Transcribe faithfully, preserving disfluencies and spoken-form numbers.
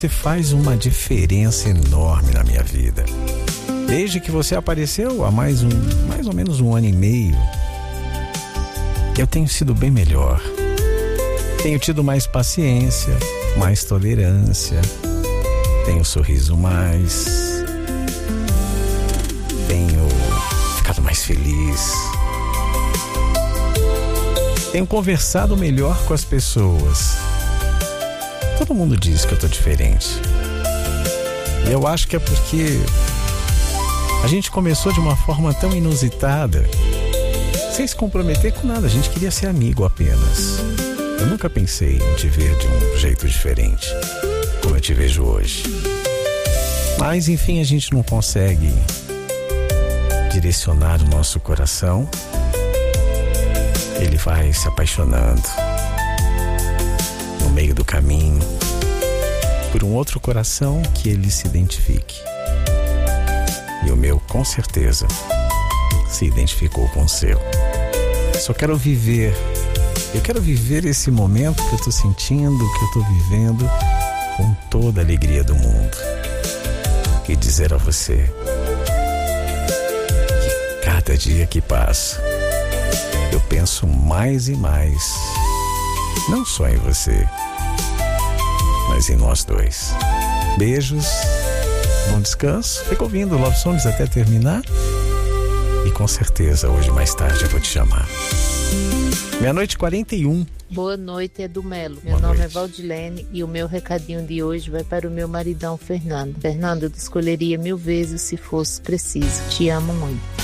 Você faz uma diferença enorme na minha vida. Desde que você apareceu há mais, um, mais ou menos um ano e meio, eu tenho sido bem melhor. Tenho tido mais paciência, mais tolerância, tenho sorriso mais, tenho ficado mais feliz, tenho conversado melhor com as pessoas. Todo mundo diz que eu tô diferente. E eu acho que é porque a gente começou de uma forma tão inusitada, sem se comprometer com nada. A gente queria ser amigo apenas. Eu nunca pensei em te ver de um jeito diferente, como eu te vejo hoje. Mas, enfim, a gente não consegue direcionar o nosso coração. Ele vai se apaixonando no meio do caminho por um outro coração que ele se identifique. E o meu, com certeza, se identificou com o seu. Só quero viver, eu quero viver esse momento que eu tô sentindo, que eu tô vivendo, com toda a alegria do mundo. E dizer a você que cada dia que passa, eu penso mais e mais, não só em você, mas em nós dois. Beijos, bom descanso. Fica ouvindo Love Songs até terminar. E com certeza hoje mais tarde eu vou te chamar. Meia-noite e quarenta e um. Boa noite, Edu Melo. Meu Boa nome noite. é Valdilene e o meu recadinho de hoje vai para o meu maridão Fernando. Fernando, eu te escolheria mil vezes se fosse preciso. Te amo muito.